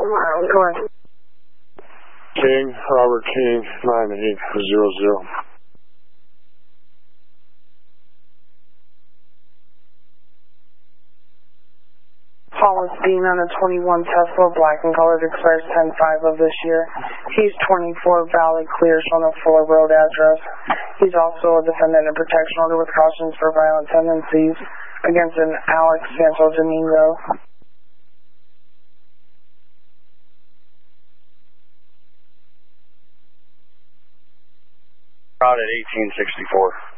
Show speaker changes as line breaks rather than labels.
Go ahead.
King, Robert King, 9800.
Hollis Dean on a 21 Tesla, black and colored, expires 10/5 of this year. He's 24 Valley Clear, showing a Fuller Road address. He's also a defendant in protection order with cautions for violent tendencies against an Alex Santo Domingo.
Out at 1864.